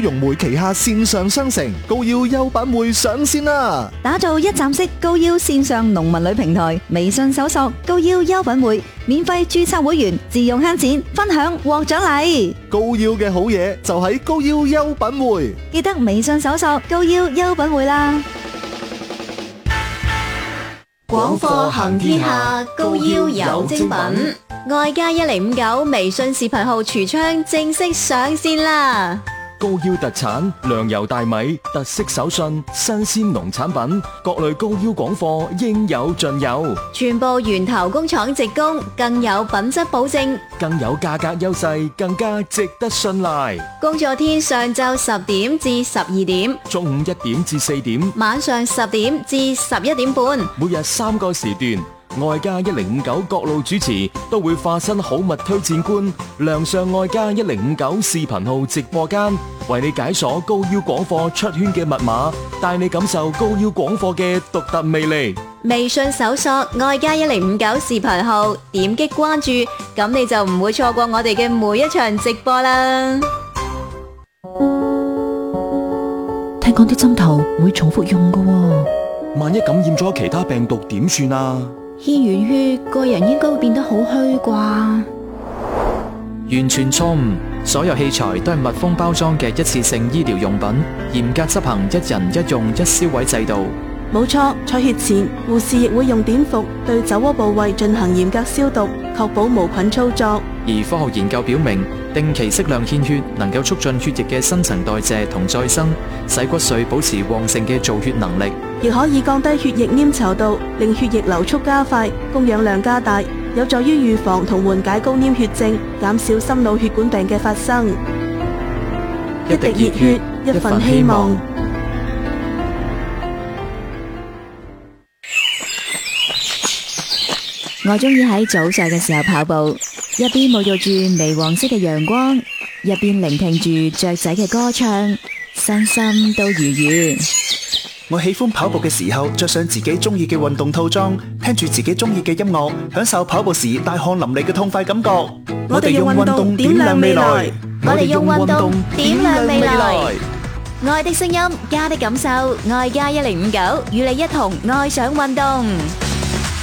融媒旗下線上商城高腰優品匯上線啦！ 打造一站式高腰線上農民女平台，微信搜索高腰優品匯，免費註冊會員，自用慳錢，分享獲獎勵。 高腰嘅好嘢就喺高腰優品匯， 記得微信搜索高腰優品匯啦。 廣貨行天下，高腰有精品。愛家1059微信視頻號櫥窗正式上線啦！ 高腰特產糧油大米，特色手信，新鮮農產品，各類高腰廣貨應有盡有， 全部源頭工廠直供，更有品質保證， 更有價格優勢，更加值得信賴。 工作天上晝10點至12點， 中午1點至4點， 晚上10點至11點半， 每日3個時段。愛家1059各路主持都會化身好物推薦官，亮相愛家1059視頻號直播間，為你解鎖高腰廣貨出圈嘅密碼，帶你感受高腰廣貨嘅獨特魅力。 微信搜索愛家1059視頻號，點擊關注，咁你就唔會錯過我哋嘅每一場直播啦。 聽講啲針頭會重複用㗎喎， 萬一感染咗其他病毒點算啊？ 獻完血，個人應該會變得好虛啩。 完全錯誤，所有器材都係密封包裝嘅一次性醫療用品，嚴格執行一人一用一銷毀制度。 冇錯，採血前護士亦會用碘伏對酒窩部位進行嚴格消毒，確保無菌操作。 而科學研究表明，定期適量獻血能夠促進血液嘅新陳代謝同再生，使骨髓保持旺盛嘅造血能力， 亦可以降低血液粘稠度，令血液流速加快，供氧量加大，有助於預防同緩解高黏血症，減少心腦血管病嘅發生。一滴熱血，一份希望。 我中意喺早上嘅時候跑步，一邊沐浴住微黃色嘅陽光，一邊聆聽住雀仔嘅歌唱，身心都愉悅。 我喜歡跑步嘅時候着上自己中意嘅運動套裝，聽住自己中意嘅音樂，享受跑步時大汗淋漓嘅痛快感覺。 我哋用運動點亮未來， 我哋用運動點亮未來。愛的聲音，家的感受，愛家1059與你一同愛上運動。